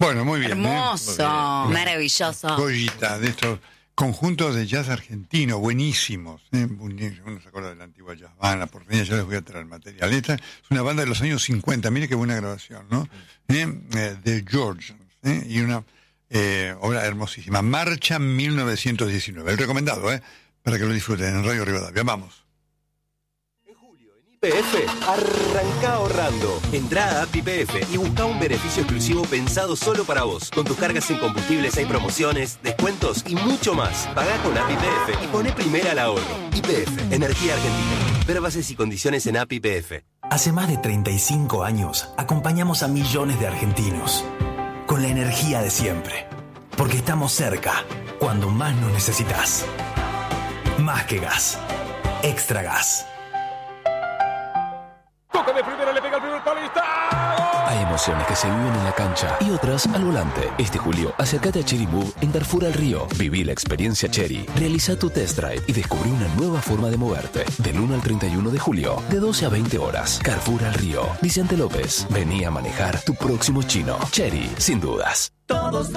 Bueno, muy bien. Hermoso, Muy bien. maravilloso. Joyita de estos conjuntos de jazz argentino, buenísimos. Uno se acuerda de la antigua jazz band, la porteña, yo les voy a traer material. Esta es una banda de los años 50, mire qué buena grabación, ¿no? De George, y una obra hermosísima. Marcha 1919, el recomendado, para que lo disfruten en Radio Rivadavia. Vamos. YPF, arranca ahorrando. Entrá a App YPF y busca un beneficio exclusivo pensado solo para vos. Con tus cargas en combustibles hay promociones, descuentos y mucho más. Pagá con App YPF y poné primera al ahorro. YPF, Energía Argentina. Ver bases y condiciones en App YPF. Hace más de 35 años acompañamos a millones de argentinos con la energía de siempre. Porque estamos cerca cuando más nos necesitas. Más que gas. Extra gas. Toca de primera, le pega el primer palo y está. Hay emociones que se viven en la cancha y otras al volante. Este julio, acércate a Chery Move en Carrefour al Río. Viví la experiencia Chery. Realiza tu test drive y descubrí una nueva forma de moverte. Del 1 al 31 de julio, de 12 a 20 horas. Carrefour al Río. Vicente López. Vení a manejar tu próximo chino. Chery, sin dudas.